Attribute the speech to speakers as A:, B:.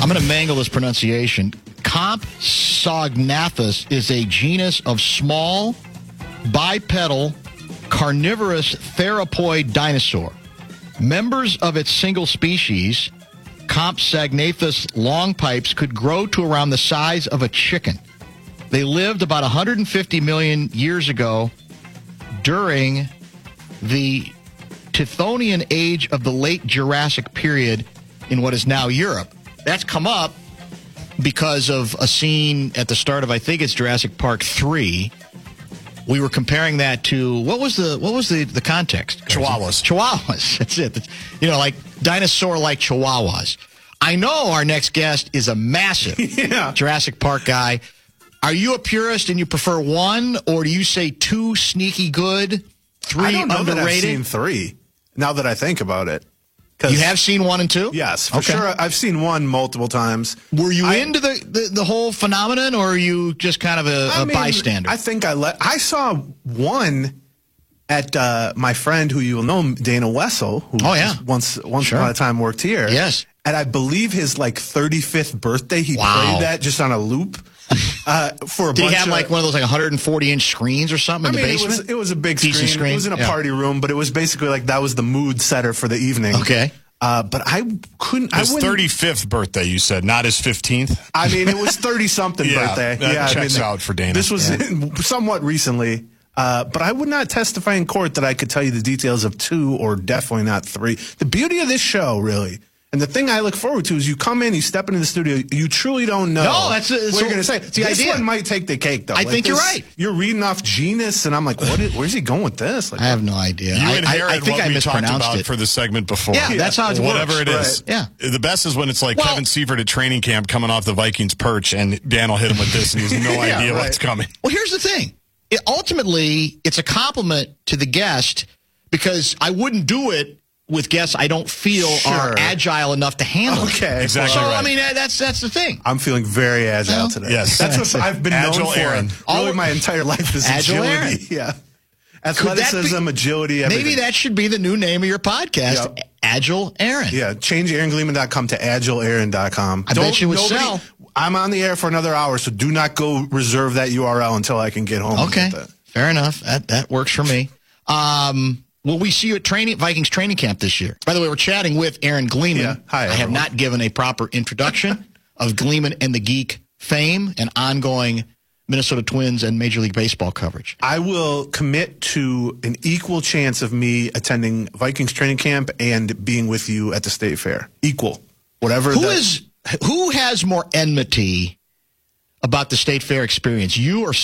A: I'm going to mangle this pronunciation. Compsognathus is a genus of small, bipedal, carnivorous theropod dinosaur. Members of its single species, Compsognathus longpipes, could grow to around the size of a chicken. They lived about 150 million years ago during the Tithonian age of the late Jurassic period in what is now Europe. That's come up because of a scene at the start of, I think it's Jurassic Park 3. We were comparing that to, what was the context? Chihuahuas. That's it. You know, like dinosaur-like chihuahuas. I know our next guest is a massive Jurassic Park guy. Are you a purist and you prefer 1, or do you say 2 sneaky good, 3
B: I don't know
A: underrated?
B: that I've seen 3, now that I think about it.
A: You have seen 1 and 2?
B: Yes, for sure. I've seen 1 multiple times.
A: Were you into the whole phenomenon, or are you just kind of a bystander?
B: I think I saw 1 at my friend who you will know, Dana Wessel, who once upon a time worked here.
A: Yes.
B: And I believe his 35th birthday, he played that just on a loop. For a
A: Did
B: bunch
A: he have one of those 140-inch screens or something in the basement?
B: It was a big screen. It was in a party room, but it was basically that was the mood setter for the evening.
A: Okay.
B: But I couldn't.
C: His 35th birthday, you said, not his 15th.
B: I mean, it was 30-something birthday.
C: That checks out for Dana.
B: This was somewhat recently. But I would not testify in court that I could tell you the details of 2 or definitely not 3. The beauty of this show, really. And the thing I look forward to is you come in, you step into the studio, you truly don't know
A: what
B: you're going to say. This one might take the cake, though.
A: I think you're right.
B: You're reading off genus, and I'm like, where's he going with this?
A: I have no idea.
C: I think
A: I
C: we talked about
A: it
C: for the segment before.
A: Yeah, that's how it works.
C: Whatever it is.
A: Right. Yeah.
C: The best is when it's like Kevin Seifert at training camp coming off the Vikings perch, and Dan will hit him with this, and he has no idea what's coming.
A: Well, here's the thing. Ultimately, it's a compliment to the guest, because I wouldn't do it with guests I don't feel are agile enough to handle.
B: Okay,
C: exactly.
A: So
C: right.
A: I mean, that's the thing.
B: I'm feeling very agile today.
C: Yes,
B: that's what I've been known for.
C: Aaron.
B: Really, my entire life is
A: Agile
B: agility.
A: Aaron.
B: Yeah, athleticism, agility. Everything.
A: Maybe that should be the new name of your podcast. Yep. Agile Aaron.
B: Yeah, change AaronGleeman.com to AgileAaron.com.
A: I bet you would sell.
B: I'm on the air for another hour, so do not go reserve that URL until I can get home.
A: Okay, fair enough. That works for me. Will we see you at Vikings training camp this year? By the way, we're chatting with Aaron Gleeman.
B: Yeah. Hi,
A: I have not given a proper introduction of Gleeman and the Geek fame and ongoing Minnesota Twins and Major League Baseball coverage.
B: I will commit to an equal chance of me attending Vikings training camp and being with you at the State Fair. Equal. Whatever.
A: Who has more enmity about the State Fair experience, you or